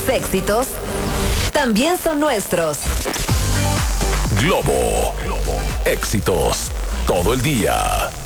tus éxitos también son nuestros. Globo. Éxitos todo el día.